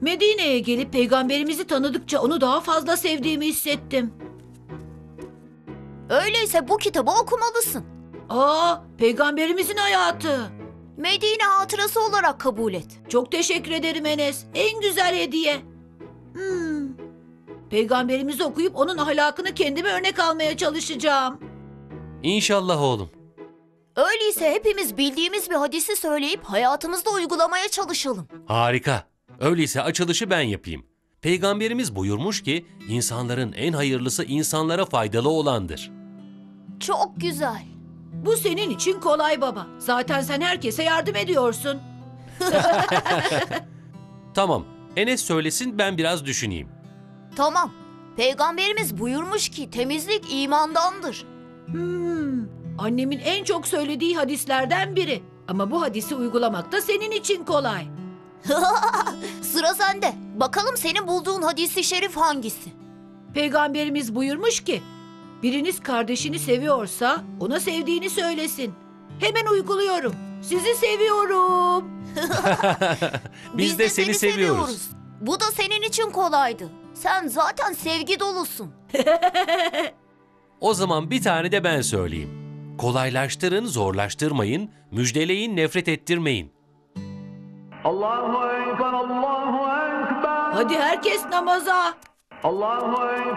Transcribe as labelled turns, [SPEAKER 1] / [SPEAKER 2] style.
[SPEAKER 1] Medine'ye gelip peygamberimizi tanıdıkça onu daha fazla sevdiğimi hissettim.
[SPEAKER 2] Öyleyse bu kitabı okumalısın.
[SPEAKER 1] Peygamberimizin hayatı.
[SPEAKER 2] Medine hatırası olarak kabul et.
[SPEAKER 1] Çok teşekkür ederim Enes. En güzel hediye. Peygamberimizi okuyup onun ahlakını kendime örnek almaya çalışacağım.
[SPEAKER 3] İnşallah oğlum.
[SPEAKER 2] Öyleyse hepimiz bildiğimiz bir hadisi söyleyip hayatımızda uygulamaya çalışalım.
[SPEAKER 3] Harika. Öyleyse açılışı ben yapayım. Peygamberimiz buyurmuş ki, insanların en hayırlısı insanlara faydalı olandır.
[SPEAKER 2] Çok güzel.
[SPEAKER 1] Bu senin için kolay baba. Zaten sen herkese yardım ediyorsun.
[SPEAKER 3] Tamam, Enes söylesin, ben biraz düşüneyim.
[SPEAKER 2] Tamam. Peygamberimiz buyurmuş ki temizlik imandandır.
[SPEAKER 1] Annemin en çok söylediği hadislerden biri. Ama bu hadisi uygulamak da senin için kolay.
[SPEAKER 2] Sıra sende. Bakalım senin bulduğun hadisi şerif hangisi?
[SPEAKER 1] Peygamberimiz buyurmuş ki, biriniz kardeşini seviyorsa ona sevdiğini söylesin. Hemen uyguluyorum. Sizi seviyorum.
[SPEAKER 3] Biz de seni seviyoruz.
[SPEAKER 2] Bu da senin için kolaydı. Sen zaten sevgi dolusun.
[SPEAKER 3] O zaman bir tane de ben söyleyeyim. Kolaylaştırın, zorlaştırmayın, müjdeleyin, nefret ettirmeyin.
[SPEAKER 4] Allahu Ekber, Allahu Ekber.
[SPEAKER 1] Hadi herkes namaza.
[SPEAKER 4] Allahu Ekber.